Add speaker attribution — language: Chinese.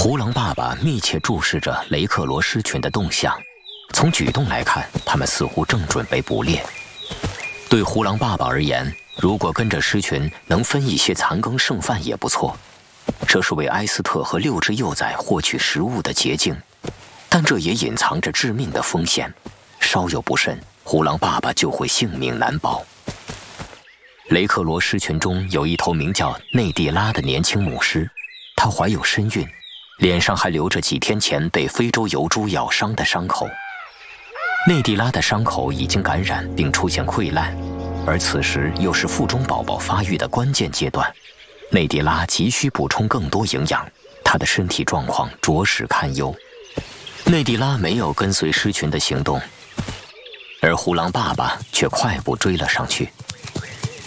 Speaker 1: 胡狼爸爸密切注视着雷克罗狮群的动向，从举动来看，他们似乎正准备捕猎。对胡狼爸爸而言，如果跟着狮群能分一些残羹剩饭也不错，这是为埃斯特和6只幼崽获取食物的捷径，但这也隐藏着致命的风险，稍有不慎，胡狼爸爸就会性命难保。雷克罗狮群中有一头名叫内蒂拉的年轻母狮，她怀有身孕，脸上还留着几天前被非洲疣猪咬伤的伤口。内蒂拉的伤口已经感染并出现溃烂，而此时又是腹中宝宝发育的关键阶段，内蒂拉急需补充更多营养，她的身体状况着实堪忧。内蒂拉没有跟随狮群的行动，而胡狼爸爸却快步追了上去。